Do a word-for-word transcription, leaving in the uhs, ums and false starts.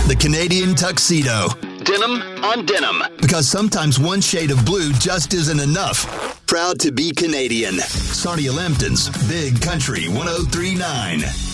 The Canadian tuxedo. Denim on denim. Because sometimes one shade of blue just isn't enough. Proud to be Canadian. Sarnia Lambton's Big Country one oh three point nine.